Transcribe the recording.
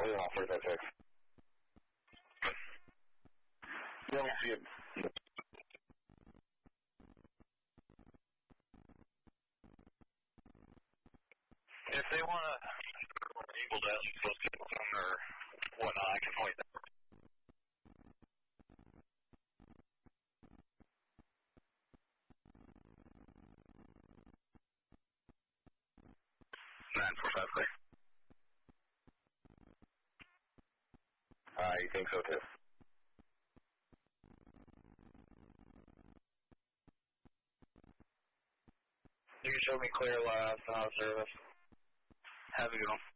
clear off 45-6. Let me see it. If they want to able to ask those people or whatnot, I can point that. 945. You think so too? You can show me clear last and out of service. Have a good one.